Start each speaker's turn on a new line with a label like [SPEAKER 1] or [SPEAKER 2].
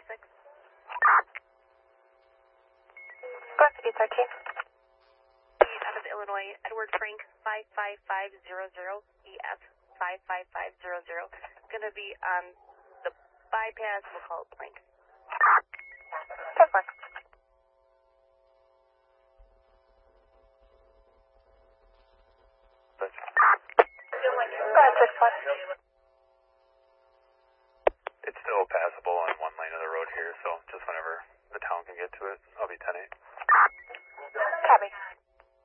[SPEAKER 1] 6.
[SPEAKER 2] Go ahead, speed 13.
[SPEAKER 1] Out of Illinois, Edward Frank 55500 EF 55500. Going to be on the bypass, we'll call it blank.
[SPEAKER 2] 10-4. Go ahead, 6-1.
[SPEAKER 3] It's still passable on one lane of the road here, so just whenever the town can get to it, I'll be 10-8.
[SPEAKER 2] Copy.